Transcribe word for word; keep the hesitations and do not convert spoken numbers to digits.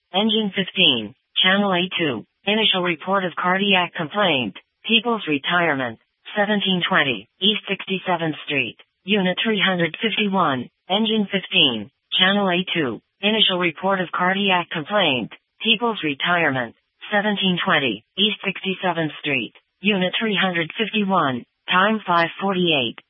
Engine fifteen, Channel A two. Initial report of cardiac complaint. People's Retirement. seventeen twenty, East sixty-seventh Street. Unit three hundred fifty-one. Engine fifteen, Channel A two. Initial report of cardiac complaint. People's Retirement. seventeen twenty, East sixty-seventh Street. Unit three hundred fifty-one. Time five forty-eight.